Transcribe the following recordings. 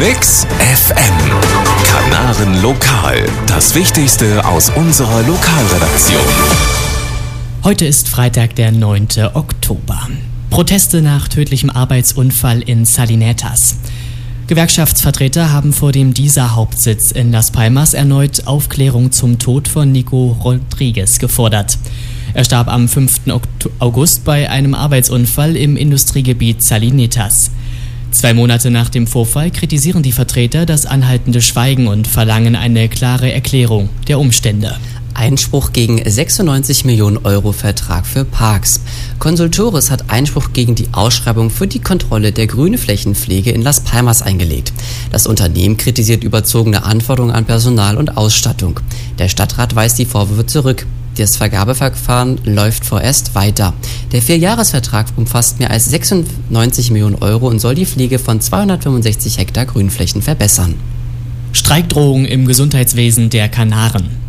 Mix FM. Kanaren Lokal. Das Wichtigste aus unserer Lokalredaktion. Heute ist Freitag, der 9. Oktober. Proteste nach tödlichem Arbeitsunfall in Salinetas. Gewerkschaftsvertreter haben vor dem DISA-Hauptsitz in Las Palmas erneut Aufklärung zum Tod von Nico Rodriguez gefordert. Er starb am 5. August bei einem Arbeitsunfall im Industriegebiet Salinetas. 2 Monate nach dem Vorfall kritisieren die Vertreter das anhaltende Schweigen und verlangen eine klare Erklärung der Umstände. Einspruch gegen 96 Millionen Euro Vertrag für Parks. Consultores hat Einspruch gegen die Ausschreibung für die Kontrolle der Grünflächenpflege in Las Palmas eingelegt. Das Unternehmen kritisiert überzogene Anforderungen an Personal und Ausstattung. Der Stadtrat weist die Vorwürfe zurück. Das Vergabeverfahren läuft vorerst weiter. Der 4-Jahres-Vertrag umfasst mehr als 96 Millionen Euro und soll die Pflege von 265 Hektar Grünflächen verbessern. Streikdrohung im Gesundheitswesen der Kanaren.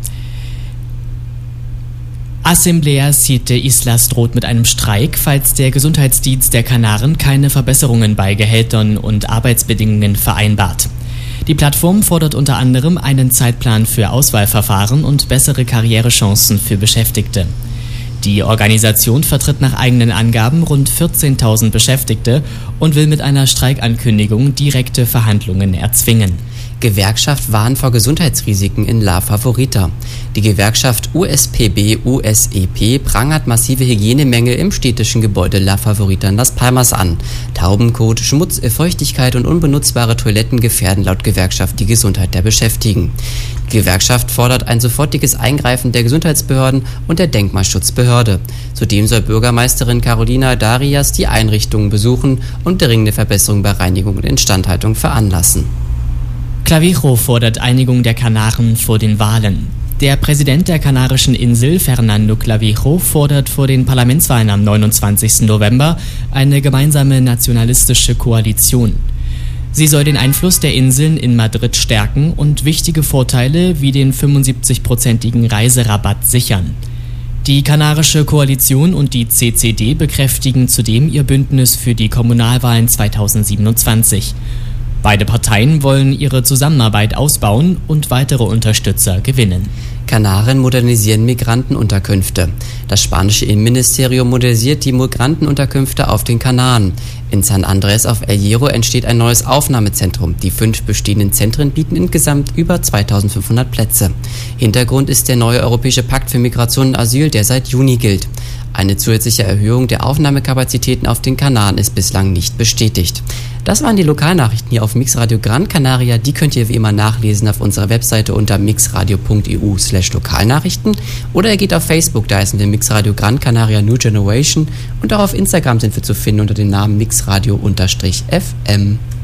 Asamblea Siete Islas droht mit einem Streik, falls der Gesundheitsdienst der Kanaren keine Verbesserungen bei Gehältern und Arbeitsbedingungen vereinbart. Die Plattform fordert unter anderem einen Zeitplan für Auswahlverfahren und bessere Karrierechancen für Beschäftigte. Die Organisation vertritt nach eigenen Angaben rund 14.000 Beschäftigte und will mit einer Streikankündigung direkte Verhandlungen erzwingen. Gewerkschaft warnt vor Gesundheitsrisiken in La Favorita. Die Gewerkschaft USPB-USEP prangert massive Hygienemängel im städtischen Gebäude La Favorita in Las Palmas an. Taubenkot, Schmutz, Feuchtigkeit und unbenutzbare Toiletten gefährden laut Gewerkschaft die Gesundheit der Beschäftigten. Die Gewerkschaft fordert ein sofortiges Eingreifen der Gesundheitsbehörden und der Denkmalschutzbehörde. Zudem soll Bürgermeisterin Carolina Darias die Einrichtungen besuchen und dringende Verbesserungen bei Reinigung und Instandhaltung veranlassen. Clavijo fordert Einigung der Kanaren vor den Wahlen. Der Präsident der Kanarischen Insel, Fernando Clavijo, fordert vor den Parlamentswahlen am 29. November eine gemeinsame nationalistische Koalition. Sie soll den Einfluss der Inseln in Madrid stärken und wichtige Vorteile wie den 75-prozentigen Reiserabatt sichern. Die Kanarische Koalition und die CCD bekräftigen zudem ihr Bündnis für die Kommunalwahlen 2027. Beide Parteien wollen ihre Zusammenarbeit ausbauen und weitere Unterstützer gewinnen. Kanaren modernisieren Migrantenunterkünfte. Das spanische Innenministerium modernisiert die Migrantenunterkünfte auf den Kanaren. In San Andrés auf El Hierro entsteht ein neues Aufnahmezentrum. Die 5 bestehenden Zentren bieten insgesamt über 2500 Plätze. Hintergrund ist der neue Europäische Pakt für Migration und Asyl, der seit Juni gilt. Eine zusätzliche Erhöhung der Aufnahmekapazitäten auf den Kanaren ist bislang nicht bestätigt. Das waren die Lokalnachrichten hier auf Mix Radio Gran Canaria. Die könnt ihr wie immer nachlesen auf unserer Webseite unter mixradio.eu/Lokalnachrichten oder ihr geht auf Facebook, da heißen wir Mix Radio Gran Canaria New Generation und auch auf Instagram sind wir zu finden unter dem Namen mixradio_FM.